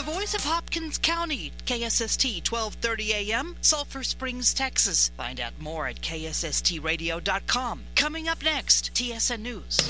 voice of Hopkins County, KSST 1230 AM, Sulphur Springs, Texas. Find out more at ksstradio.com. Coming up next, TSN News.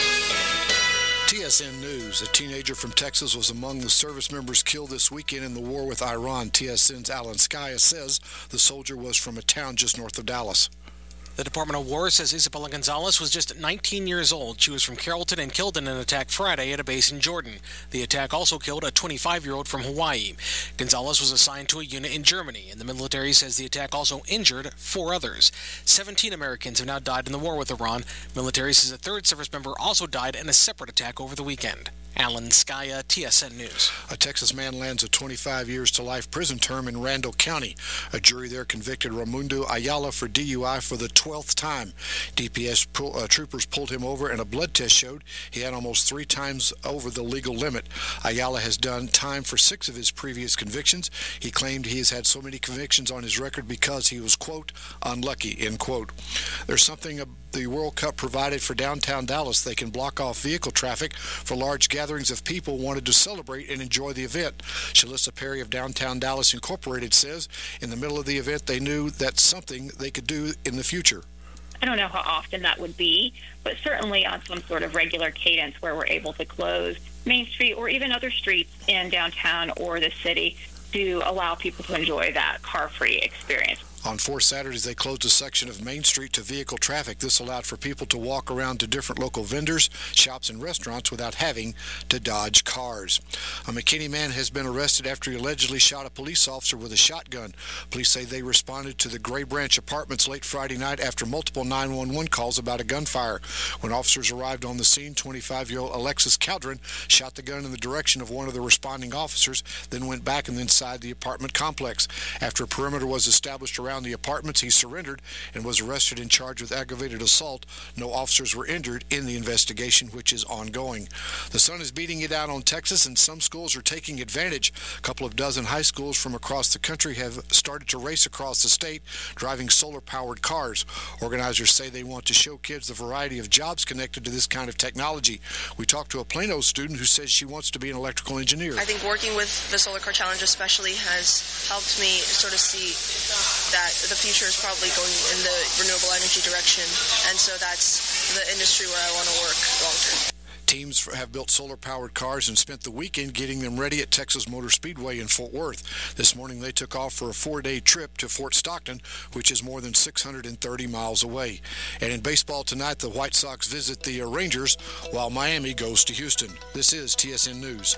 TSN News. A teenager from Texas was among the service members killed this weekend in the war with Iran. TSN's Alan Skaya says the soldier was from a town just north of Dallas. The Department of War says Isabella Gonzalez was just 19 years old. She was from Carrollton and killed in an attack Friday at a base in Jordan. The attack also killed a 25-year-old from Hawaii. Gonzalez was assigned to a unit in Germany, and the military says the attack also injured 4 others. 17 Americans have now died in the war with Iran. Military says a third service member also died in a separate attack over the weekend. Alan Skaya, TSN News. A Texas man lands a 25 years to life prison term in Randall County. A jury there convicted Raimundo Ayala for DUI for the 12th time. DPS troopers pulled him over and a blood test showed he had almost 3 times over the legal limit. Ayala has done time for 6 of his previous convictions. He claimed he has had so many convictions on his record because he was, quote, unlucky, end quote. There's something the World Cup provided for downtown Dallas. They can block off vehicle traffic for large gatherings of people wanted to celebrate and enjoy the event. Shalissa Perry of Downtown Dallas Incorporated says in the middle of the event they knew that's something they could do in the future. I don't know how often that would be, but certainly on some sort of regular cadence where we're able to close Main Street or even other streets in downtown or the city to allow people to enjoy that car-free experience. On 4 Saturdays, they closed a section of Main Street to vehicle traffic. This allowed for people to walk around to different local vendors, shops, and restaurants without having to dodge cars. A McKinney man has been arrested after he allegedly shot a police officer with a shotgun. Police say they responded to the Gray Branch Apartments late Friday night after multiple 911 calls about a gunfire. When officers arrived on the scene, 25-year-old Alexis Caldron shot the gun in the direction of one of the responding officers, then went back and inside the apartment complex. After a perimeter was established around the apartments, he surrendered and was arrested and charged with aggravated assault. No officers were injured in the investigation, which is ongoing. The sun is beating it out on Texas, and some schools are taking advantage. A couple of dozen high schools from across the country have started to race across the state, driving solar-powered cars. Organizers say they want to show kids the variety of jobs connected to this kind of technology. We talked to a Plano student who says she wants to be an electrical engineer. I think working with the Solar Car Challenge especially has helped me sort of see that the future is probably going in the renewable energy direction, and so that's the industry where I want to work long term. Teams have built solar-powered cars and spent the weekend getting them ready at Texas Motor Speedway in Fort Worth. This morning they took off for a 4-day trip to Fort Stockton, which is more than 630 miles away. And in baseball tonight, the White Sox visit the Rangers, while Miami goes to Houston. This is TSN News.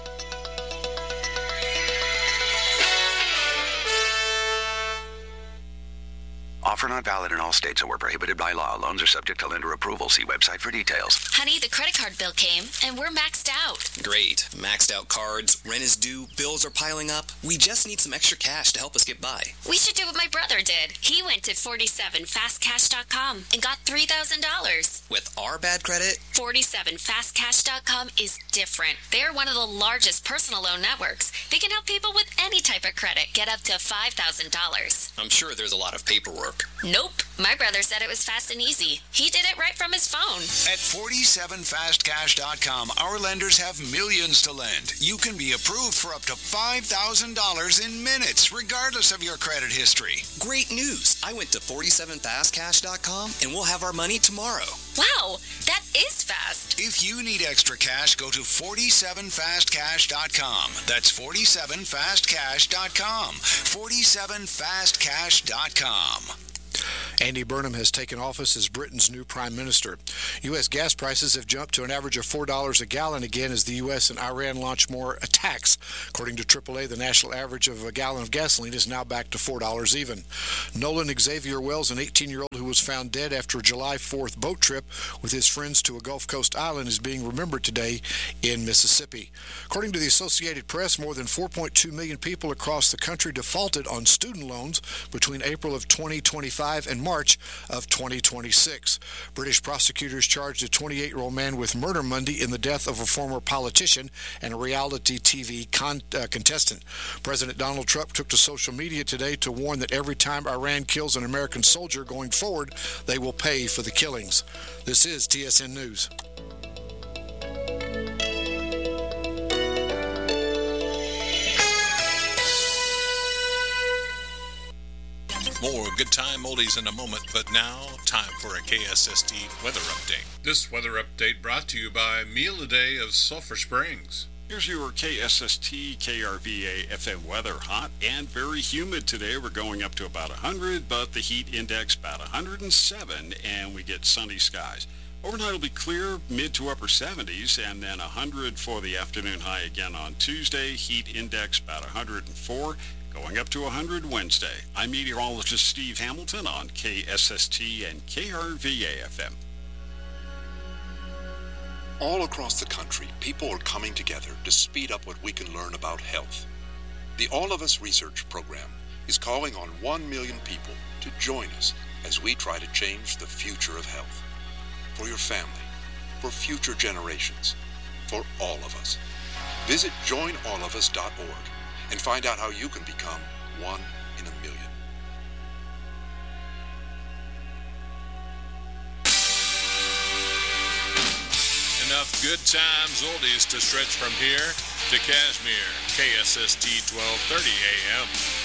Offer not valid in all states or prohibited by law. Loans are subject to lender approval. See website for details. Honey, the credit card bill came, and we're maxed out. Great. Maxed out cards, rent is due, bills are piling up. We just need some extra cash to help us get by. We should do what my brother did. He went to 47fastcash.com and got $3,000. With our bad credit? 47fastcash.com is different. They're one of the largest personal loan networks. They can help people with any type of credit get up to $5,000. I'm sure there's a lot of paperwork. Nope. My brother said it was fast and easy. He did it right from his phone. At 47fastcash.com, our lenders have millions to lend. You can be approved for up to $5,000 in minutes, regardless of your credit history. Great news. I went to 47fastcash.com and we'll have our money tomorrow. Wow, that is fast. If you need extra cash, go to 47fastcash.com. That's 47fastcash.com. 47fastcash.com. Andy Burnham has taken office as Britain's new prime minister. U.S. gas prices have jumped to an average of $4 a gallon again as the U.S. and Iran launch more attacks. According to AAA, the national average of a gallon of gasoline is now back to $4 even. Nolan Xavier Wells, an 18-year-old who was found dead after a July 4th boat trip with his friends to a Gulf Coast island, is being remembered today in Mississippi. According to the Associated Press, more than 4.2 million people across the country defaulted on student loans between April of 2025 and March of 2026. British prosecutors charged a 28-year-old man with murder Monday in the death of a former politician and a reality TV contestant. President Donald Trump took to social media today to warn that every time Iran kills an American soldier going forward, they will pay for the killings. This is TSN News. Good time oldies in a moment, but now time for a KSST weather update. This weather update brought to you by Meal a Day of Sulphur Springs. Here's your KSST KRVA FM weather. Hot and very humid today. We're going up to about 100, but the heat index about 107, and we get sunny skies. Overnight will be clear, mid to upper 70s, and then 100 for the afternoon high again on Tuesday. Heat index about 104, going up to 100 Wednesday. I'm meteorologist Steve Hamilton on KSST and KRVA FM. All across the country, people are coming together to speed up what we can learn about health. The All of Us Research Program is calling on 1 million people to join us as we try to change the future of health. For your family, for future generations, for all of us. Visit joinallofus.org and find out how you can become one in a million. Enough good times oldies to stretch from here to Kashmir. KSST 1230 AM.